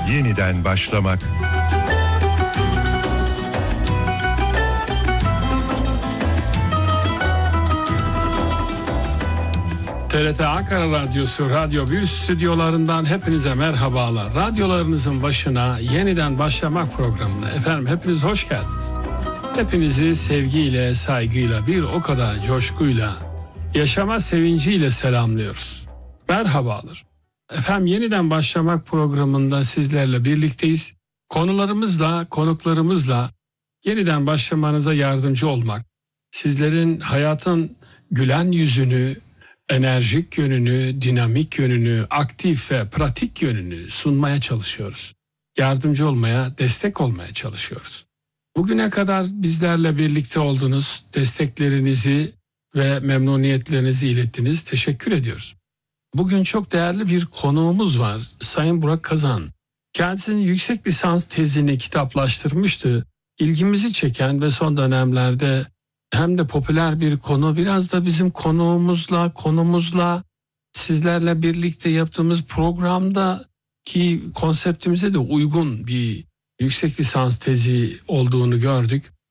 yeniden başlamak. TRT Ankara Radyosu Radyo 1 stüdyolarından hepinize merhabalar. Radyolarınızın başına yeniden başlamak programına efendim hepiniz hoş geldiniz. Hepinizi sevgiyle, saygıyla, bir o kadar coşkuyla, yaşama sevinciyle selamlıyoruz. Merhabalar. Efendim yeniden başlamak programında sizlerle birlikteyiz. Konularımızla, konuklarımızla yeniden başlamanıza yardımcı olmak, sizlerin hayatın gülen yüzünü, enerjik yönünü, dinamik yönünü, aktif ve pratik yönünü sunmaya çalışıyoruz. Yardımcı olmaya, destek olmaya çalışıyoruz. Bugüne kadar bizlerle birlikte oldunuz, desteklerinizi ve memnuniyetlerinizi ilettiniz. Teşekkür ediyoruz. Bugün çok değerli bir konuğumuz var, Sayın Burak Kazan. Kendisinin yüksek lisans tezini kitaplaştırmıştı. İlgimizi çeken ve son dönemlerde hem de popüler bir konu, biraz da bizim konumuzla sizlerle birlikte yaptığımız programdaki konseptimize de uygun bir yüksek lisans tezi olduğunu gördük.